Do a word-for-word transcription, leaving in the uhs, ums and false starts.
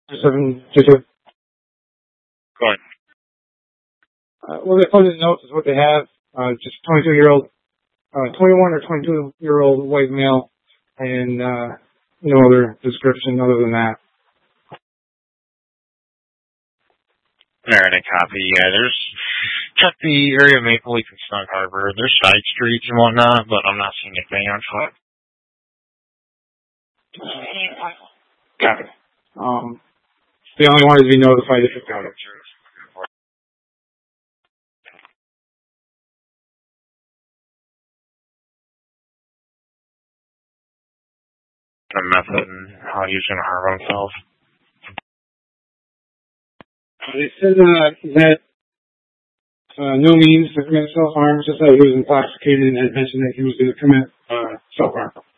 seven two two. Go ahead. Uh, well, they put in the notes is what they have. Uh, just twenty-two year old, uh, twenty-one or twenty-two year old white male, and uh, no other description other than that. Alright, I copy. Yeah, there's check the area of Maple Leaf and Snug Harbor. There's side streets and whatnot, but I'm not seeing anything on foot. Got it. Um, they only wanted to be notified if it got it. A method and how he's going to harm himself. They said uh, that uh, no means to commit self-harm, just that he was intoxicated and had mentioned that he was going to commit uh, self-harm.